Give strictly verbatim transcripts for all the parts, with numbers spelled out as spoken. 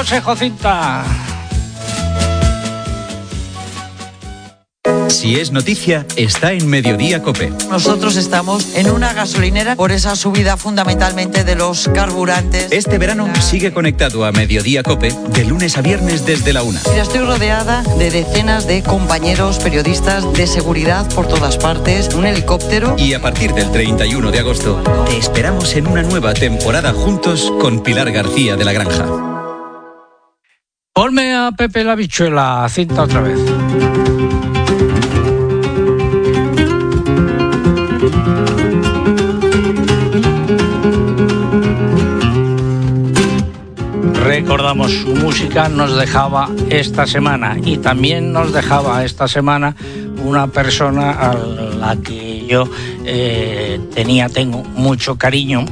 José Jocinta. Si es noticia, está en Mediodía COPE. Nosotros estamos en una gasolinera por esa subida fundamentalmente de los carburantes. Este verano sigue conectado a Mediodía COPE de lunes a viernes desde la una. Mira, estoy rodeada de decenas de compañeros periodistas de seguridad por todas partes, un helicóptero. Y a partir del treinta y uno de agosto, te esperamos en una nueva temporada juntos con Pilar García de la Granja. Ponme a Pepe la Bichuela, cinta otra vez. Recordamos, su música nos dejaba esta semana y también nos dejaba esta semana una persona a la que yo eh, tenía, tengo mucho cariño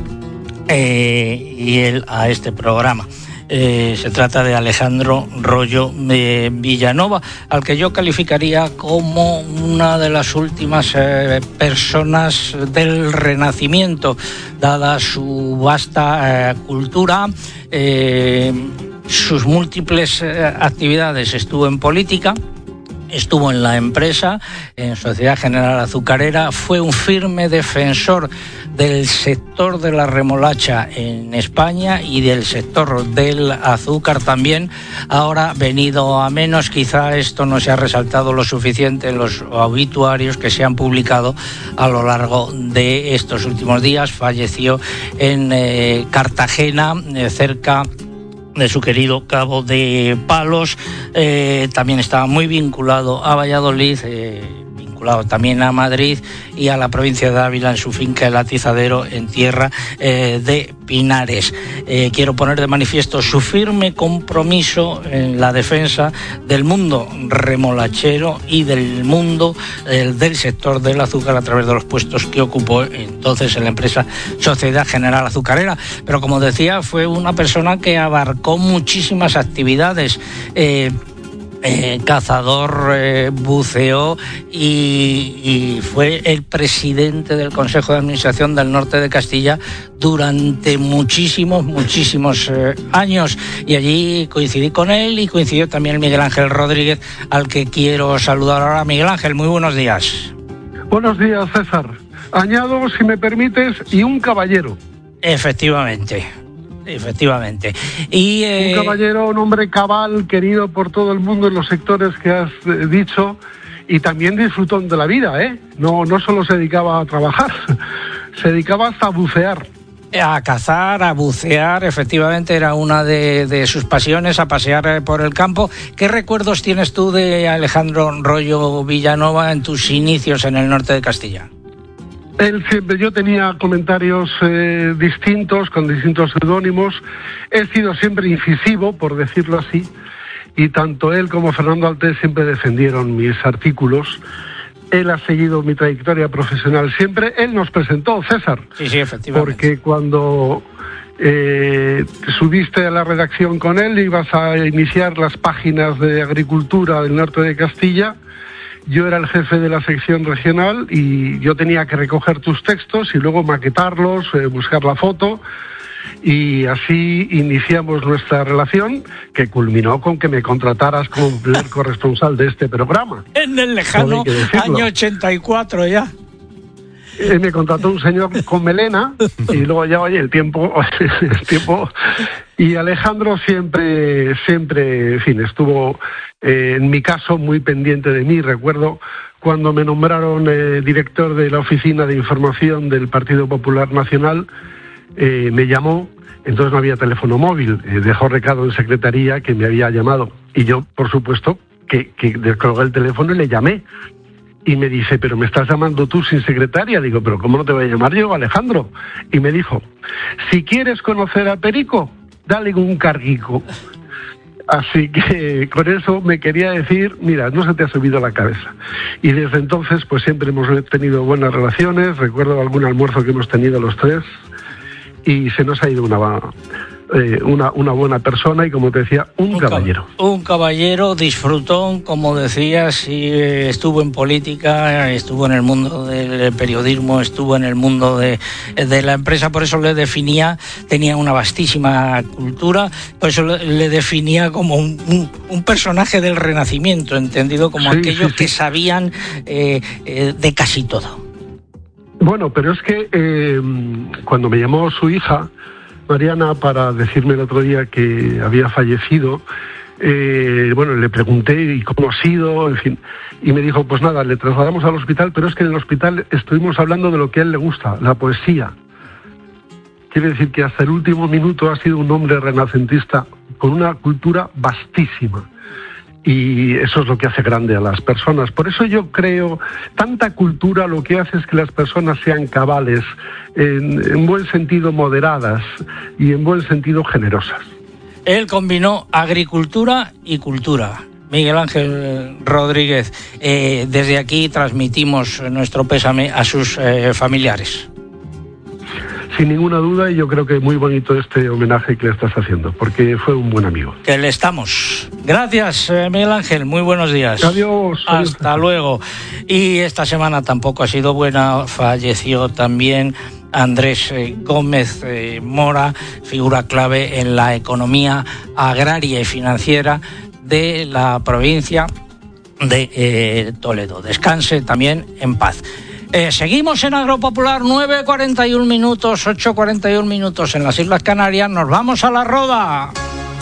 eh, y él a este programa. Eh, se trata de Alejandro Royo eh, Villanova, al que yo calificaría como una de las últimas eh, personas del Renacimiento, dada su vasta eh, cultura, eh, sus múltiples eh, actividades. Estuvo en política, estuvo en la empresa, en Sociedad General Azucarera, fue un firme defensor del sector de la remolacha en España y del sector del azúcar también. Ahora, venido a menos, quizá esto no se ha resaltado lo suficiente en los obituarios que se han publicado a lo largo de estos últimos días. Falleció en eh, Cartagena, eh, cerca de su querido Cabo de Palos. Eh, también estaba muy vinculado a Valladolid, eh, vinculado también a Madrid y a la provincia de Ávila en su finca El Atizadero, en tierra eh, de Pinares. Eh, quiero poner de manifiesto su firme compromiso en la defensa del mundo remolachero y del mundo eh, del sector del azúcar a través de los puestos que ocupó entonces en la empresa Sociedad General Azucarera. Pero como decía, fue una persona que abarcó muchísimas actividades. Eh, Eh, cazador, eh, buceó y, y fue el presidente del Consejo de Administración del Norte de Castilla durante muchísimos, muchísimos eh, años, y allí coincidí con él y coincidió también Miguel Ángel Rodríguez, al que quiero saludar ahora. Miguel Ángel, muy buenos días. Buenos días, César. Añado, si me permites, y un caballero. Efectivamente. Efectivamente. Y, eh... un caballero, un hombre cabal, querido por todo el mundo en los sectores que has eh, dicho, y también disfrutón de la vida, ¿eh? No, no solo se dedicaba a trabajar, se dedicaba hasta a bucear. A cazar, a bucear, efectivamente era una de, de sus pasiones, a pasear por el campo. ¿Qué recuerdos tienes tú de Alejandro Royo Villanova en tus inicios en el norte de Castilla? Él siempre, yo tenía comentarios eh, distintos, con distintos seudónimos. He sido siempre incisivo, por decirlo así, y tanto él como Fernando Altés siempre defendieron mis artículos. Él ha seguido mi trayectoria profesional siempre. Él nos presentó, César. Sí, sí, efectivamente. Porque cuando eh, subiste a la redacción con él, ibas a iniciar las páginas de agricultura del norte de Castilla. Yo era el jefe de la sección regional y yo tenía que recoger tus textos y luego maquetarlos, eh, buscar la foto, y así iniciamos nuestra relación, que culminó con que me contrataras como primer corresponsal de este programa. En el lejano año ochenta y cuatro ya. Eh, me contrató un señor con melena y luego ya, oye, el tiempo, el tiempo... Y Alejandro siempre, siempre, en fin, estuvo, eh, en mi caso, muy pendiente de mí. Recuerdo cuando me nombraron eh, director de la Oficina de Información del Partido Popular Nacional, eh, me llamó, entonces no había teléfono móvil, eh, dejó recado en secretaría que me había llamado. Y yo, por supuesto, que, que descolgué el teléfono y le llamé. Y me dice, pero me estás llamando tú sin secretaria. Digo, pero ¿cómo no te voy a llamar yo, Alejandro? Y me dijo, si quieres conocer a Perico, dale un carguico. Así que con eso me quería decir, mira, no se te ha subido la cabeza. Y desde entonces, pues siempre hemos tenido buenas relaciones. Recuerdo algún almuerzo que hemos tenido los tres y se nos ha ido una, eh, una, una buena persona y, como te decía, un, un caballero. Un caballero disfrutón, como decías, y estuvo en política, estuvo en el mundo del periodismo, estuvo en el mundo de, de la empresa, por eso le definía, tenía una vastísima cultura, por eso le, le definía como un, un, un personaje del Renacimiento, entendido como sí, aquellos sí, sí. que sabían eh, eh, de casi todo. Bueno, pero es que eh, cuando me llamó su hija, Mariana, para decirme el otro día que había fallecido, eh, bueno, le pregunté ¿y cómo ha sido? En fin, y me dijo, pues nada, le trasladamos al hospital, pero es que en el hospital estuvimos hablando de lo que a él le gusta, la poesía. Quiere decir que hasta el último minuto ha sido un hombre renacentista con una cultura vastísima. Y eso es lo que hace grande a las personas. Por eso yo creo, tanta cultura lo que hace es que las personas sean cabales, en, en buen sentido moderadas y en buen sentido generosas. Él combinó agricultura y cultura. Miguel Ángel Rodríguez, eh, desde aquí transmitimos nuestro pésame a sus eh, familiares. Sin ninguna duda, y yo creo que es muy bonito este homenaje que le estás haciendo, porque fue un buen amigo. Que le estamos. Gracias, Miguel Ángel, muy buenos días. Adiós. Hasta adiós. Luego. Y esta semana tampoco ha sido buena, falleció también Andrés Gómez Mora, figura clave en la economía agraria y financiera de la provincia de eh, Toledo. Descanse también en paz. Eh, seguimos en Agropopular, nueve cuarenta y un minutos, ocho cuarenta y un minutos en las Islas Canarias. Nos vamos a La Roda.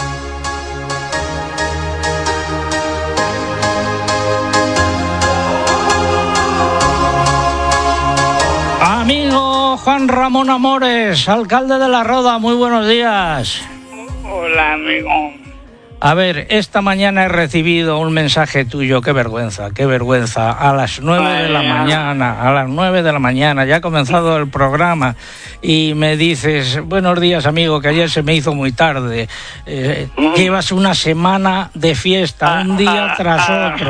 Amigo Juan Ramón Amores, alcalde de La Roda, muy buenos días. Hola, amigo. A ver, esta mañana he recibido un mensaje tuyo, qué vergüenza, qué vergüenza, a las nueve de la mañana, a las nueve de la mañana, ya ha comenzado el programa, y me dices, buenos días, amigo, que ayer se me hizo muy tarde, eh, ¿Mm? Llevas una semana de fiesta, un día a, tras a, otro.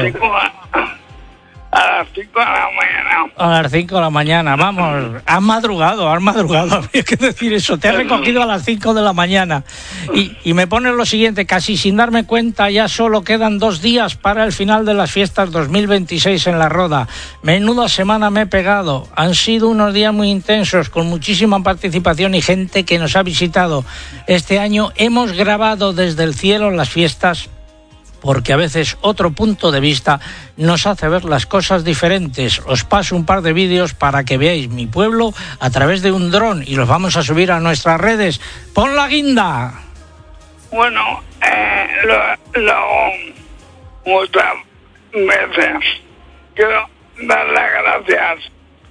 A las cinco de la mañana. A las cinco de la mañana, vamos, has madrugado, has madrugado, había que decir eso, te he recogido a las cinco de la mañana. Y, y me pones lo siguiente, casi sin darme cuenta, ya solo quedan dos días para el final de las fiestas dos mil veintiséis en La Roda. Menuda semana me he pegado, han sido unos días muy intensos, con muchísima participación y gente que nos ha visitado. Este año hemos grabado desde el cielo las fiestas, porque a veces otro punto de vista nos hace ver las cosas diferentes. Os paso un par de vídeos para que veáis mi pueblo a través de un dron y los vamos a subir a nuestras redes. ¡Pon la guinda! Bueno, eh, lo, lo, muchas veces quiero dar las gracias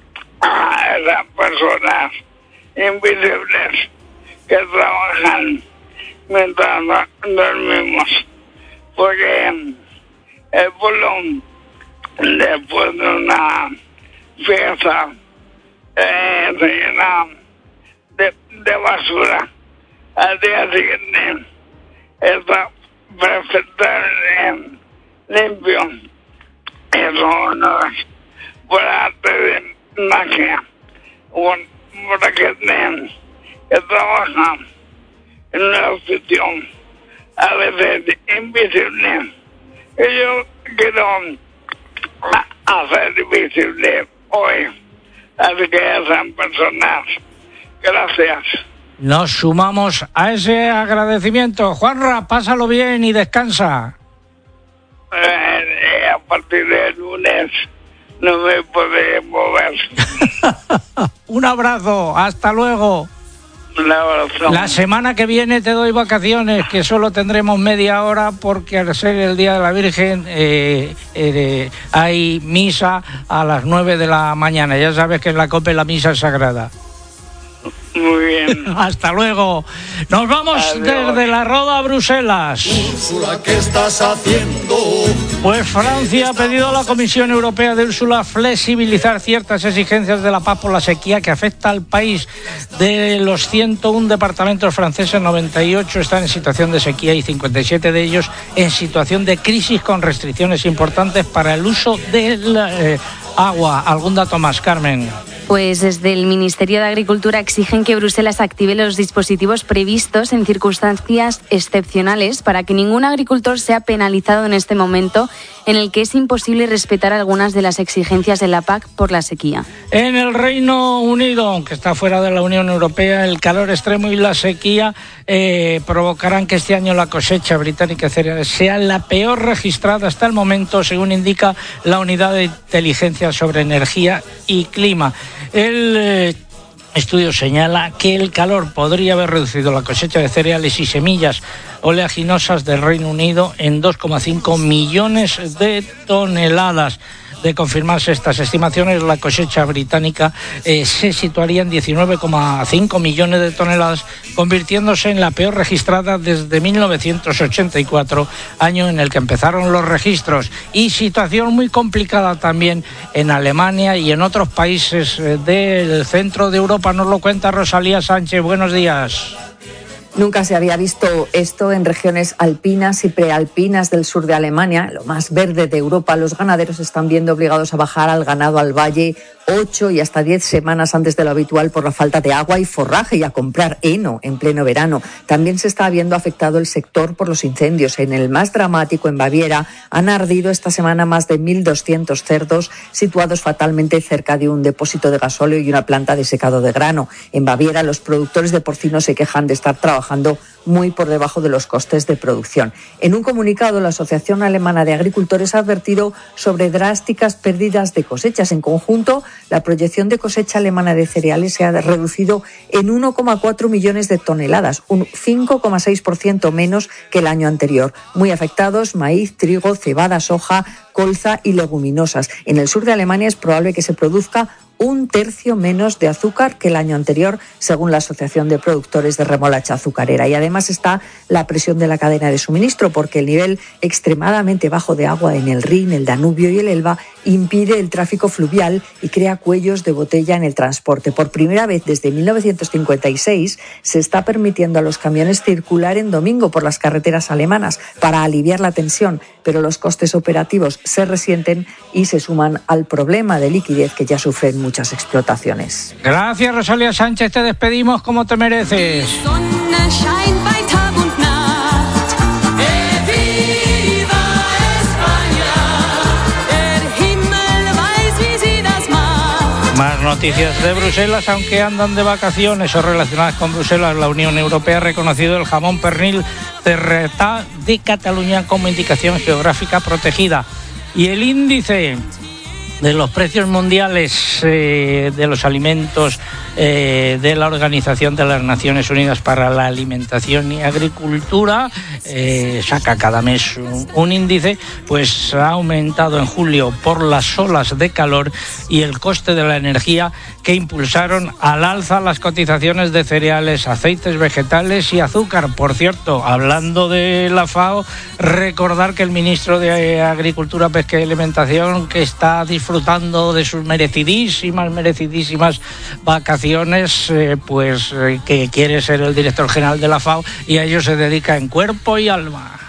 a esas personas invisibles que trabajan mientras dormimos. Porque el pueblo, después de una fiesta, eh, se llena de, de basura. Al día siguiente está perfectamente limpio. Eso no es por arte de magia, porque que, que trabaja en una oficina a veces invisible. Yo quiero hacer visible hoy. Así que esas personas, gracias. Nos sumamos a ese agradecimiento. Juanra, pásalo bien y descansa. Eh, a partir del lunes no me podré mover. Un abrazo, hasta luego. La semana que viene te doy vacaciones, que solo tendremos media hora porque al ser el Día de la Virgen eh, eh, hay misa a las nueve de la mañana. Ya sabes que en la COPE la misa es sagrada. Muy bien. Hasta luego. Nos vamos Adiós. Desde La Roda a Bruselas. Úrsula, ¿qué estás haciendo? Pues Francia ha pedido a la Comisión Europea de Úrsula flexibilizar ciertas exigencias de la paz por la sequía que afecta al país. De los ciento uno departamentos franceses, noventa y ocho están en situación de sequía y cincuenta y siete de ellos en situación de crisis con restricciones importantes para el uso del eh, agua. ¿Algún dato más, Carmen? Pues desde el Ministerio de Agricultura exigen que Bruselas active los dispositivos previstos en circunstancias excepcionales para que ningún agricultor sea penalizado en este momento en el que es imposible respetar algunas de las exigencias de la P A C por la sequía. En el Reino Unido, aunque está fuera de la Unión Europea, el calor extremo y la sequía eh, provocarán que este año la cosecha británica de cereales sea la peor registrada hasta el momento, según indica la Unidad de Inteligencia sobre Energía y Clima. El eh, estudio señala que el calor podría haber reducido la cosecha de cereales y semillas oleaginosas del Reino Unido en dos coma cinco millones de toneladas. De confirmarse estas estimaciones, la cosecha británica eh, se situaría en diecinueve coma cinco millones de toneladas, convirtiéndose en la peor registrada desde mil novecientos ochenta y cuatro, año en el que empezaron los registros. Y situación muy complicada también en Alemania y en otros países del centro de Europa. Nos lo cuenta Rosalía Sánchez. Buenos días. Nunca se había visto esto en regiones alpinas y prealpinas del sur de Alemania, lo más verde de Europa. Los ganaderos están viendo obligados a bajar al ganado al valle ocho y hasta diez semanas antes de lo habitual por la falta de agua y forraje, y a comprar heno en pleno verano. También se está viendo afectado el sector por los incendios. En el más dramático, en Baviera, han ardido esta semana más de mil doscientos cerdos situados fatalmente cerca de un depósito de gasóleo y una planta de secado de grano. En Baviera, los productores de porcino se quejan de estar trabajando muy por debajo de los costes de producción. En un comunicado, la Asociación Alemana de Agricultores ha advertido sobre drásticas pérdidas de cosechas. En conjunto, la proyección de cosecha alemana de cereales se ha reducido en uno coma cuatro millones de toneladas, un cinco coma seis por ciento menos que el año anterior. Muy afectados maíz, trigo, cebada, soja, colza y leguminosas. En el sur de Alemania es probable que se produzca un tercio menos de azúcar que el año anterior, según la Asociación de Productores de Remolacha Azucarera. Y además está la presión de la cadena de suministro, porque el nivel extremadamente bajo de agua en el Rin, el Danubio y el Elba impide el tráfico fluvial y crea cuellos de botella en el transporte. Por primera vez desde mil novecientos cincuenta y seis se está permitiendo a los camiones circular en domingo por las carreteras alemanas para aliviar la tensión, pero los costes operativos se resienten y se suman al problema de liquidez que ya sufren muchas explotaciones. Gracias, Rosalía Sánchez, te despedimos como te mereces. Más noticias de Bruselas, aunque andan de vacaciones o relacionadas con Bruselas. La Unión Europea ha reconocido el jamón pernil Terretà de Cataluña como indicación geográfica protegida. Y el índice de los precios mundiales eh, de los alimentos eh, de la Organización de las Naciones Unidas para la Alimentación y Agricultura eh, saca cada mes un, un índice, pues ha aumentado en julio por las olas de calor y el coste de la energía que impulsaron al alza las cotizaciones de cereales, aceites vegetales y azúcar. Por cierto, hablando de la FAO, recordar que el ministro de Agricultura, Pesca y Alimentación, que está disfrutando de sus merecidísimas, merecidísimas vacaciones, eh, pues eh, que quiere ser el director general de la FAO, y a ello se dedica en cuerpo y alma.